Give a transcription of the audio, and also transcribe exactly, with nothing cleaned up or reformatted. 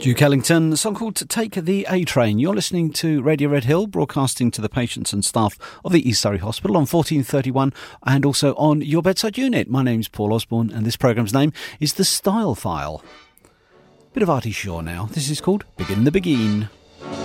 Duke Ellington, a song called Take the A Train. You're listening to Radio Red Hill, broadcasting to the patients and staff of the East Surrey Hospital on fourteen thirty-one and also on your bedside unit. My name's Paul Osborne and this programme's name is The Style File. Bit of Artie Shaw now. This is called Begin the Begin.